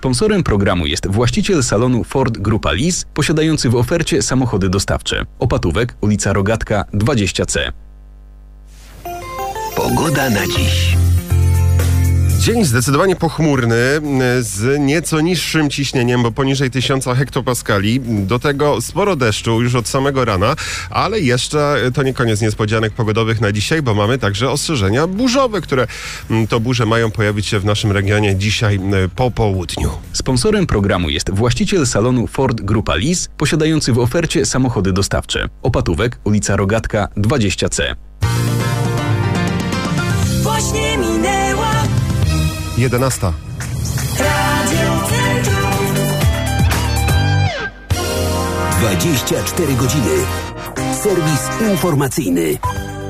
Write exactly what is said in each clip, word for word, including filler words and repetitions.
Sponsorem programu jest właściciel salonu Ford Grupa Lis, posiadający w ofercie samochody dostawcze. Opatówek, ulica Rogatka dwadzieścia C. Pogoda na dziś. Dzień zdecydowanie pochmurny, z nieco niższym ciśnieniem, bo poniżej tysiąc hektopaskali. Do tego sporo deszczu już od samego rana, ale jeszcze to nie koniec niespodzianek pogodowych na dzisiaj, bo mamy także ostrzeżenia burzowe, które to burze mają pojawić się w naszym regionie dzisiaj po południu. Sponsorem programu jest właściciel salonu Ford Grupa Lis, posiadający w ofercie samochody dostawcze. Opatówek, ulica Rogatka dwadzieścia C. Właśnie minęła jedenasta. Radio Centrum. dwadzieścia cztery godziny. Serwis informacyjny.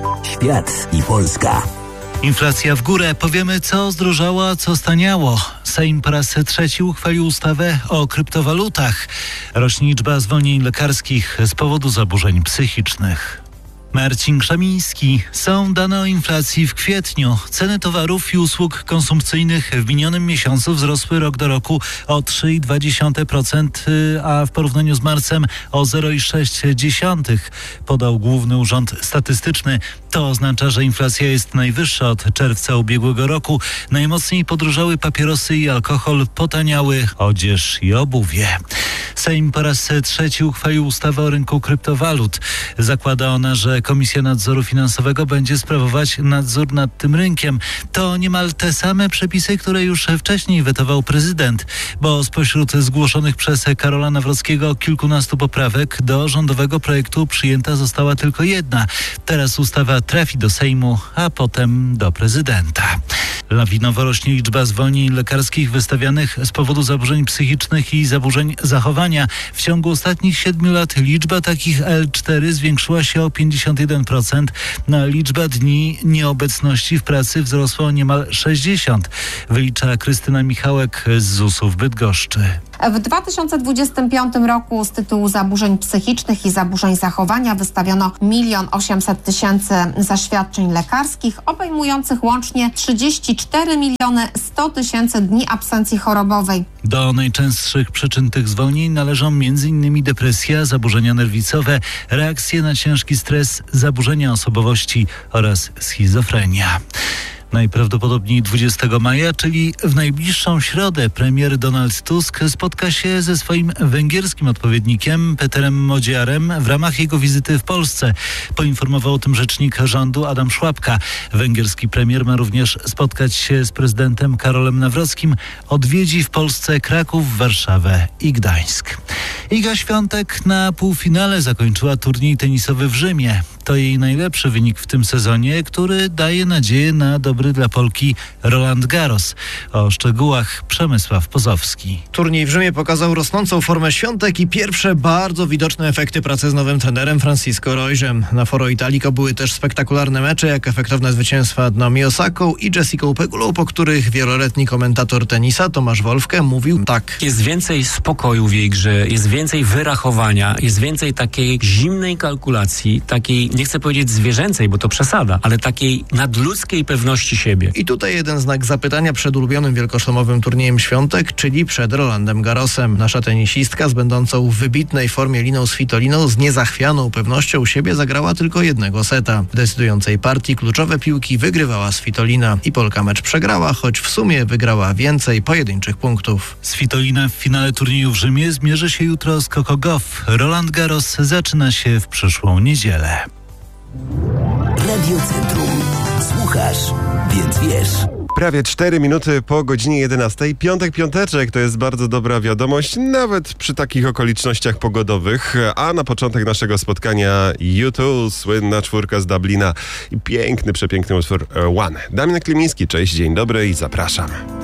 Świat i Polska. Inflacja w górę. Powiemy, co zdrożało, a co staniało. Sejm po raz trzeci uchwalił ustawę o kryptowalutach. Rośnie liczba zwolnień lekarskich z powodu zaburzeń psychicznych. Marcin Krzemiński. Są dane o inflacji w kwietniu. Ceny towarów i usług konsumpcyjnych w minionym miesiącu wzrosły rok do roku o trzy przecinek dwa procent, a w porównaniu z marcem o zero przecinek sześć procent, podał Główny Urząd Statystyczny. To oznacza, że inflacja jest najwyższa od czerwca ubiegłego roku. Najmocniej podrożały papierosy i alkohol, potaniały odzież i obuwie. Sejm po raz trzeci uchwalił ustawę o rynku kryptowalut. Zakłada ona, że Komisja Nadzoru Finansowego będzie sprawować nadzór nad tym rynkiem. To niemal te same przepisy, które już wcześniej wetował prezydent, bo spośród zgłoszonych przez Karola Nawrockiego kilkunastu poprawek do rządowego projektu przyjęta została tylko jedna. Teraz ustawa trafi do Sejmu, a potem do prezydenta. Lawinowo rośnie liczba zwolnień lekarskich wystawianych z powodu zaburzeń psychicznych i zaburzeń zachowania. W ciągu ostatnich siedmiu lat liczba takich L cztery zwiększyła się o pięćdziesiąt jeden procent, a liczba dni nieobecności w pracy wzrosła o niemal sześćdziesiąt procent, wylicza Krystyna Michałek z zusu w Bydgoszczy. W dwa tysiące dwudziestym piątym roku z tytułu zaburzeń psychicznych i zaburzeń zachowania wystawiono milion osiemset tysięcy zaświadczeń lekarskich, obejmujących łącznie trzydzieści cztery miliony sto tysięcy dni absencji chorobowej. Do najczęstszych przyczyn tych zwolnień należą m.in. depresja, zaburzenia nerwicowe, reakcje na ciężki stres, zaburzenia osobowości oraz schizofrenia. Najprawdopodobniej dwudziestego maja, czyli w najbliższą środę, premier Donald Tusk spotka się ze swoim węgierskim odpowiednikiem Peterem Modziarem w ramach jego wizyty w Polsce. Poinformował o tym rzecznik rządu Adam Szłapka. Węgierski premier ma również spotkać się z prezydentem Karolem Nawrockim. Odwiedzi w Polsce Kraków, Warszawę i Gdańsk. Iga Świątek na półfinale zakończyła turniej tenisowy w Rzymie. To jej najlepszy wynik w tym sezonie, który daje nadzieję na dobry dla Polki Roland Garros. O szczegółach Przemysław Pozowski. Turniej w Rzymie pokazał rosnącą formę Świątek i pierwsze bardzo widoczne efekty pracy z nowym trenerem Francisco Roigem. Na foro Italiko były też spektakularne mecze, jak efektowne zwycięstwa nad Naomi Osaką i Jessicą Pegulą, po których wieloletni komentator tenisa Tomasz Wolfke mówił tak. Jest więcej spokoju w jej grze, jest więcej wyrachowania, jest więcej takiej zimnej kalkulacji, takiej, nie chcę powiedzieć zwierzęcej, bo to przesada, ale takiej nadludzkiej pewności siebie. I tutaj jeden znak zapytania przed ulubionym wielkoszlemowym turniejem Świątek, czyli przed Rolandem Garrosem. Nasza tenisistka z będącą w wybitnej formie Liną Svitoliną z niezachwianą pewnością siebie zagrała tylko jednego seta. W decydującej partii kluczowe piłki wygrywała Svitolina i Polka mecz przegrała, choć w sumie wygrała więcej pojedynczych punktów. Svitolina w finale turnieju w Rzymie zmierzy się jutro z Coco Gauff. Roland Garros zaczyna się w przyszłą niedzielę. Radio Centrum. Słuchasz, więc wiesz. Prawie cztery minuty po godzinie jedenastej. Piątek, piąteczek to jest bardzo dobra wiadomość, nawet przy takich okolicznościach pogodowych. A na początek naszego spotkania U dwa, słynna czwórka z Dublina i piękny, przepiękny utwór One. Damian Klimiński, cześć, dzień dobry i zapraszam.